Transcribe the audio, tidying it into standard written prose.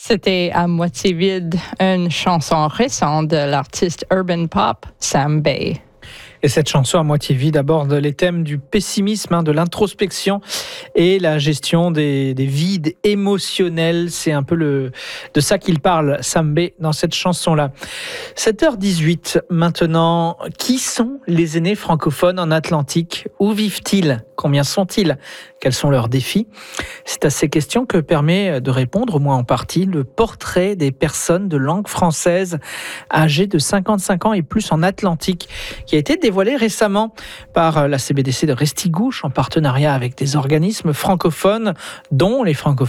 C'était à moitié vide, une chanson récente de l'artiste urban pop Sam Bay. Et cette chanson à moitié vide aborde les thèmes du pessimisme, de l'introspection et la gestion des vides émotionnels. C'est un peu de ça qu'il parle, Sam Bay, dans cette chanson-là. 7h18 maintenant. Qui sont les aînés francophones en Atlantique? Où vivent-ils? Combien sont-ils? Quels sont leurs défis? C'est à ces questions que permet de répondre, au moins en partie, le portrait des personnes de langue française âgées de 55 ans et plus en Atlantique, qui a été dévoilé récemment par la CBDC de Restigouche en partenariat avec des organismes francophones, dont les francophones